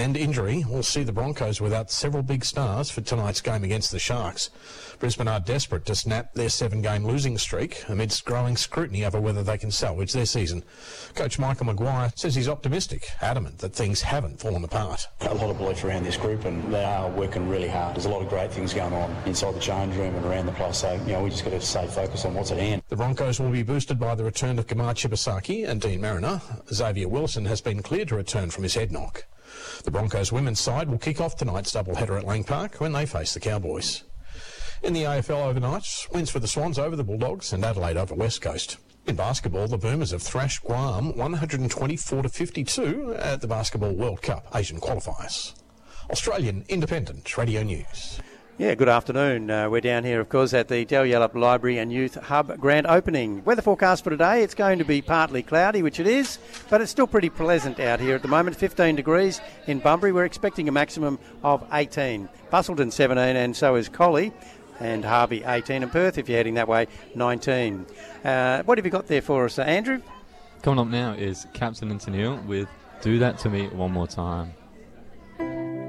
and injury will see the Broncos without several big stars for tonight's game against the Sharks. Brisbane are desperate to snap their 7-game losing streak amidst growing scrutiny over whether they can salvage their season. Coach Michael Maguire says he's optimistic, adamant that things haven't fallen apart. A lot of belief around this group, and they are working really hard. There's a lot of great things going on inside the change room and around the place, so we just got to stay focused on what's at hand. The Broncos will be boosted by the return of Gamar Chibasaki and Dean Mariner. Xavier Wilson has been cleared to return from his head knock. The Broncos women's side will kick off tonight's doubleheader at Lang Park when they face the Cowboys. In the AFL overnight, wins for the Swans over the Bulldogs and Adelaide over West Coast. In basketball, the Boomers have thrashed Guam 124-52 at the Basketball World Cup Asian qualifiers. Australian Independent Radio News. Yeah, good afternoon. We're down here, of course, at the Dal Yallop Library and Youth Hub grand opening. Weather forecast for today, it's going to be partly cloudy, which it is, but it's still pretty pleasant out here at the moment. 15 degrees in Bunbury. We're expecting a maximum of 18. Busselton 17, and so is Collie. And Harvey 18, and Perth, if you're heading that way, 19. What have you got there for us, Andrew? Coming up now is Captain and Tennille with Do That To Me One More Time.